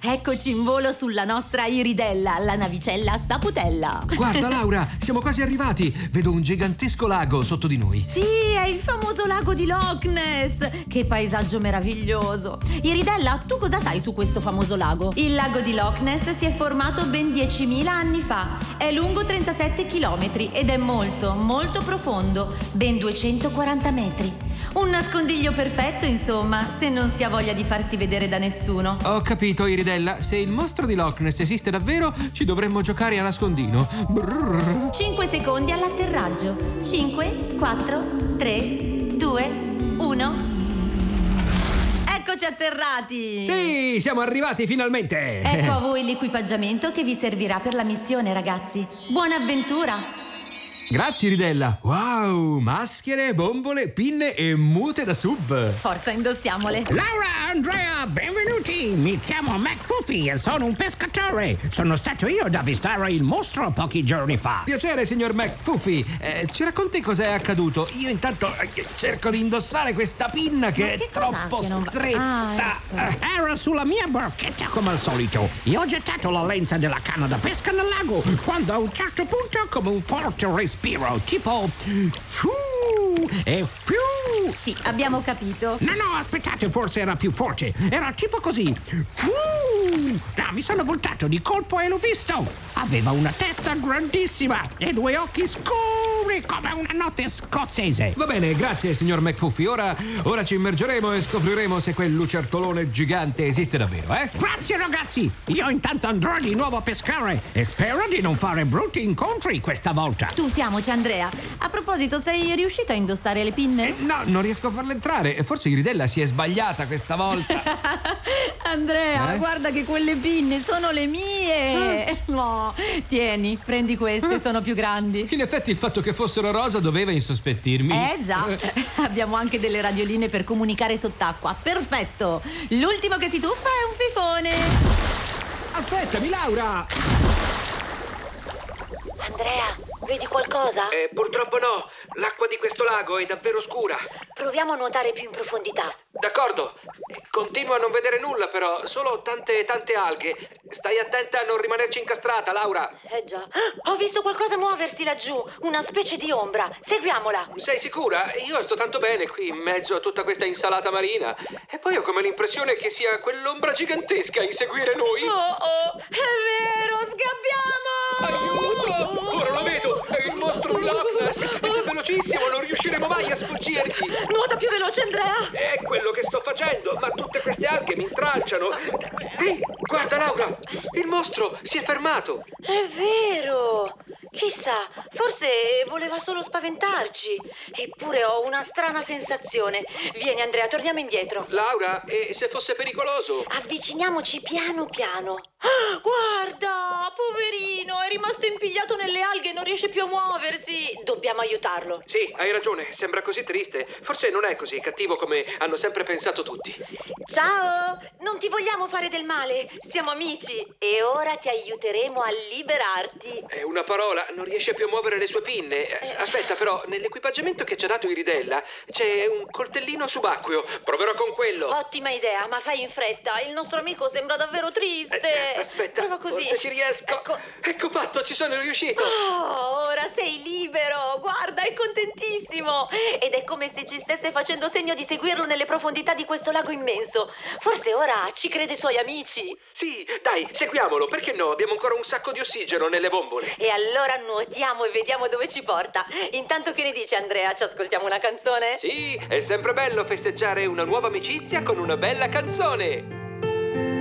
Eccoci in volo sulla nostra Iridella, la navicella a saputella. Guarda Laura, siamo quasi arrivati. Vedo un gigantesco lago sotto di noi. Sì, è il famoso lago di Loch Ness. Che paesaggio meraviglioso. Iridella, tu cosa sai su questo famoso lago? Il lago di Loch Ness si è formato ben 10.000 anni fa. È lungo 37 chilometri ed è molto, molto profondo, ben 240 metri. Un nascondiglio perfetto, insomma, se non si ha voglia di farsi vedere da nessuno. Ho capito, Iridella. Se il mostro di Loch Ness esiste davvero, ci dovremmo giocare a nascondino. Brrr. 5 secondi all'atterraggio. 5, 4, 3, 2, 1. Eccoci atterrati! Sì, siamo arrivati finalmente! Ecco a voi l'equipaggiamento che vi servirà per la missione, ragazzi. Buona avventura! Grazie, Iridella. Wow, maschere, bombole, pinne e mute da sub. Forza, indossiamole. Laura, Andrea, benvenuti! Mi chiamo McFuffy e sono un pescatore. Sono stato io ad avvistare il mostro pochi giorni fa. Piacere, signor McFuffy. Ci racconti cos'è accaduto? Io intanto cerco di indossare questa pinna che è troppo che non va? stretta. Era sulla mia barchetta come al solito. Io ho gettato la lenza della canna da pesca nel lago quando a un certo punto, come un forte respiro, tipo e fiu. Sì, abbiamo capito. No, aspettate, forse era più forte. Era tipo così. Mi sono voltato di colpo e l'ho visto. Aveva una testa grandissima e 2 occhi scuri come una notte scozzese. Va bene, grazie, signor McFuffy. Ora ci immergeremo e scopriremo se quel lucertolone gigante esiste davvero, eh? Grazie, ragazzi. Io intanto andrò di nuovo a pescare e spero di non fare brutti incontri questa volta. Tuffiamoci, Andrea. A proposito, sei riuscito a indossare le pinne? No, non riesco a farle entrare. Forse Iridella si è sbagliata questa volta. Andrea, guarda che quelle pinne sono le mie. No, tieni, prendi queste, sono più grandi. In effetti il fatto che fossero rosa doveva insospettirmi. Già, abbiamo anche delle radioline per comunicare sott'acqua. Perfetto. L'ultimo che si tuffa è un fifone. Aspettami, Laura! Andrea, vedi qualcosa? Purtroppo no. L'acqua di questo lago è davvero scura. Proviamo a nuotare più in profondità. D'accordo. Continuo a non vedere nulla, però. Solo tante alghe. Stai attenta a non rimanerci incastrata, Laura. Già. Ho visto qualcosa muoversi laggiù. Una specie di ombra. Seguiamola. Sei sicura? Io sto tanto bene qui in mezzo a tutta questa insalata marina. E poi ho come l'impressione che sia quell'ombra gigantesca a inseguire noi. Oh, è vero, scappiamo! Aiuto! Ora lo vedo! È il mostro di Loch Ness! Ed è velocissimo, non riusciremo mai a sfuggirgli! Nuota più veloce, Andrea! È quello che sto facendo, ma tutte queste alghe mi intralciano! Ehi, guarda Laura! Il mostro si è fermato! È vero! Chissà, forse voleva solo spaventarci. Eppure ho una strana sensazione. Vieni, Andrea, torniamo indietro. Laura, e se fosse pericoloso? Avviciniamoci piano piano. Guarda, poverino, è rimasto impigliato nelle alghe e non riesce più a muoversi. Dobbiamo aiutarlo. Sì, hai ragione, sembra così triste. Forse non è così cattivo come hanno sempre pensato tutti. Ciao, non ti vogliamo fare del male. Siamo amici e ora ti aiuteremo a liberarti. È una parola, non riesce più a muovere le sue pinne. Aspetta, però, nell'equipaggiamento che ci ha dato Iridella c'è un coltellino subacqueo. Proverò con quello. Ottima idea, ma fai in fretta. Il nostro amico sembra davvero triste. Aspetta, prova così. forse ci riesco. Ecco fatto, ci sono riuscito. Oh, ora sei libero. Guarda, è contentissimo. Ed è come se ci stesse facendo segno di seguirlo nelle profondità di questo lago immenso. Forse ora ci crede i suoi amici. Sì, dai, seguiamolo, perché no? Abbiamo ancora un sacco di ossigeno nelle bombole. E allora nuotiamo e vediamo dove ci porta. Intanto che ne dici, Andrea? Ci ascoltiamo una canzone? Sì, è sempre bello festeggiare una nuova amicizia con una bella canzone.